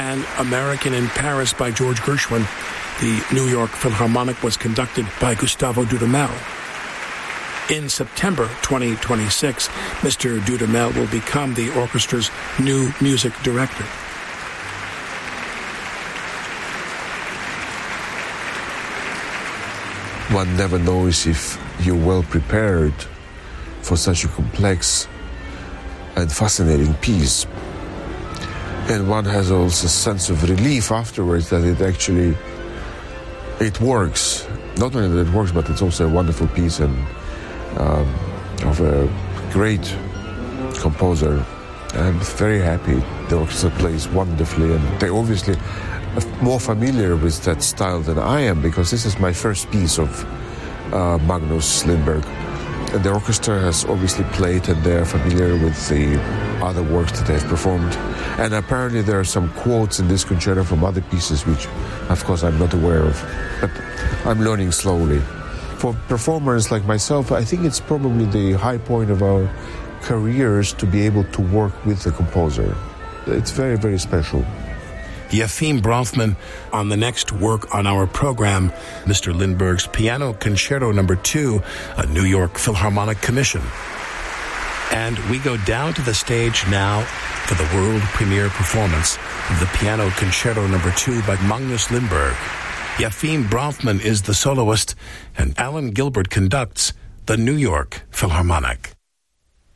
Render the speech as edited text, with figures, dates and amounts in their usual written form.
and American in Paris by George Gershwin. The New York Philharmonic was conducted by Gustavo Dudamel. In September 2026, Mr. Dudamel will become the orchestra's new music director. One never knows if you're well prepared for such a complex and fascinating piece. And one has also a sense of relief afterwards that it works. Not only that it works, but it's also a wonderful piece and of a great composer. I'm very happy the orchestra plays wonderfully, and they obviously are more familiar with that style than I am, because this is my first piece of Magnus Lindberg. And the orchestra has obviously played, and they're familiar with the other works that they've performed. And apparently there are some quotes in this concerto from other pieces, which, of course, I'm not aware of. But I'm learning slowly. For performers like myself, I think it's probably the high point of our careers to be able to work with the composer. It's very, very special. Yefim Bronfman on the next work on our program, Mr. Lindberg's Piano Concerto No. 2, a New York Philharmonic commission. And we go down to the stage now for the world premiere performance of the Piano Concerto No. 2 by Magnus Lindberg. Yefim Bronfman is the soloist, and Alan Gilbert conducts the New York Philharmonic.